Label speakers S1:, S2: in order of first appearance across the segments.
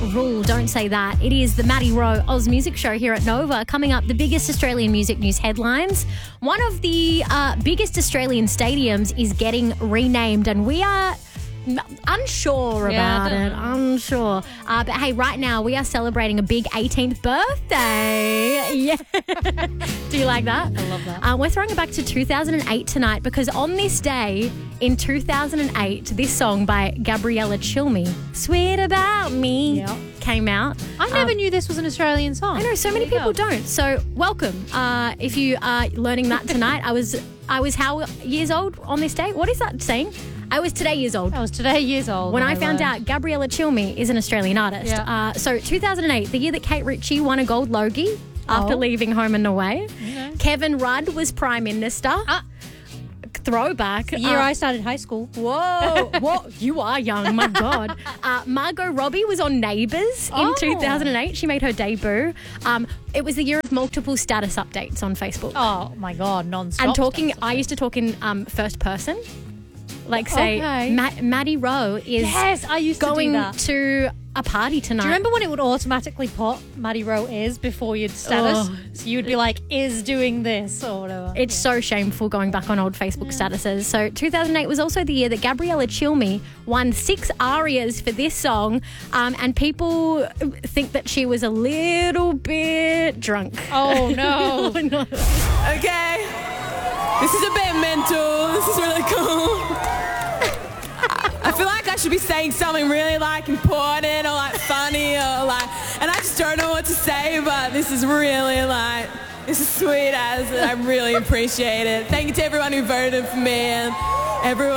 S1: rule, don't say that. It is the Maddie Rowe Oz Music Show here at Nova. Coming up, the biggest Australian music news headlines. One of the biggest Australian stadiums is getting renamed, and we are unsure about it. Unsure. But hey, right now we are celebrating a big 18th birthday. Yeah. Do you like that?
S2: I love that.
S1: We're throwing it back to 2008 tonight because on this day in 2008, this song by Gabriella Chilmi, Sweet About Me, came out.
S2: I never knew this was an Australian song.
S1: I know, so many people don't. So welcome. If you are learning that tonight, I was how years old on this day? What is that saying? I was today years old.
S2: I was today years old.
S1: When I found out Gabriella Chilmi is an Australian artist.
S2: Yeah.
S1: So 2008, the year that Kate Ritchie won a gold Logie after leaving Home and Away.
S2: Okay.
S1: Kevin Rudd was Prime Minister. Throwback.
S2: The year I started high school.
S1: Whoa. What? You are young, my God. Margot Robbie was on Neighbours in 2008. She made her debut. It was the year of multiple status updates on Facebook.
S2: Oh, my God, non-stop.
S1: And talking, I used to talk in first person. Like say, Maddie Rowe is
S2: I used
S1: going
S2: to do that.
S1: to a party tonight.
S2: Do you remember when it would automatically put Maddie Rowe is before you'd status? So you'd be like, is doing this or whatever.
S1: It's so shameful going back on old Facebook statuses. So 2008 was also the year that Gabriella Chilmi won 6 ARIAs for this song. And people think that she was a little bit drunk.
S2: Oh, no.
S1: No.
S3: Okay, this is a bit mental. This is really cool. I feel like I should be saying something really like important or like funny or like, and I just don't know what to say, but this is really like, this is sweet as, and I really appreciate it. Thank you to everyone who voted for me and everyone.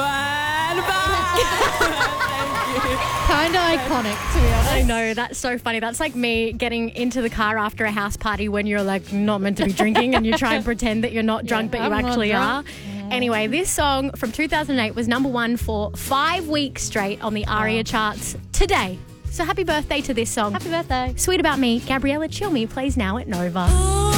S3: Bye. Thank you.
S2: Kind of iconic, to be honest.
S1: I know, that's so funny. That's like me getting into the car after a house party when you're like not meant to be drinking and you try and pretend that you're not drunk, but you
S2: I'm not
S1: actually are.
S2: drunk.
S1: Anyway, this song from 2008 was number 1 for 5 weeks straight on the ARIA charts today. So happy birthday to this song.
S2: Happy birthday.
S1: Sweet About Me, Gabriella Chilmi plays now at Nova.